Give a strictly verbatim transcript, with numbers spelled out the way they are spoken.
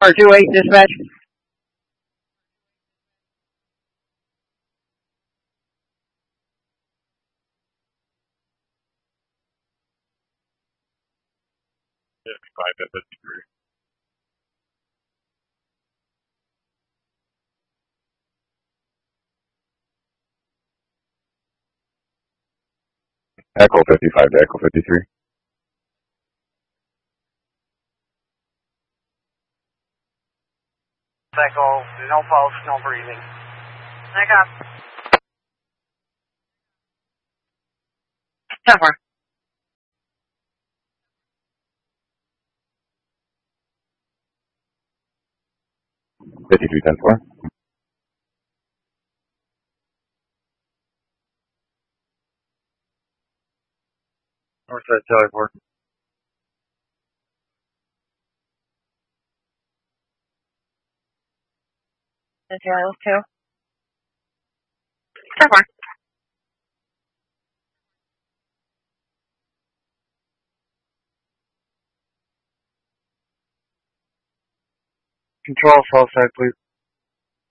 R two eight dispatch. fifty-five at fifty-three. Echo fifty-five to Echo fifty-three. Echo, no pulse, no breathing. Echo. ten four. fifty-three ten four. Northside Charlie four. Zero two. ten four. Control south side, please.